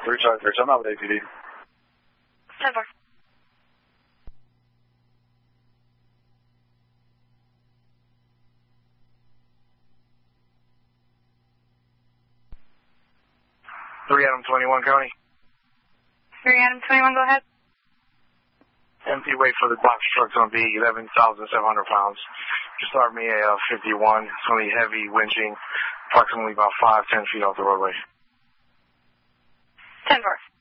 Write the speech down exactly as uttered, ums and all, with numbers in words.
three Charlie three, I'm out with A P D. ten four. three Adam twenty-one County. three Adam twenty-one, go ahead. Empty weight for the box trucks on B, eleven thousand seven hundred pounds. Just start me a uh, fifty-one. It's only heavy winching, approximately about five, ten feet off the roadway. ten four.